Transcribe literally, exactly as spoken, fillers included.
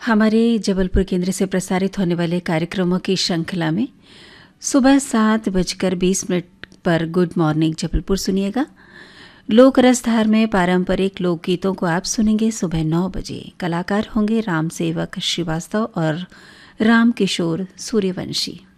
हमारे जबलपुर केंद्र से प्रसारित होने वाले कार्यक्रमों की श्रृंखला में सुबह सात बजकर बीस मिनट पर गुड मॉर्निंग जबलपुर सुनिएगा। लोक रसधार में पारंपरिक लोकगीतों को आप सुनेंगे सुबह नौ बजे। कलाकार होंगे राम सेवक श्रीवास्तव और राम किशोर सूर्यवंशी।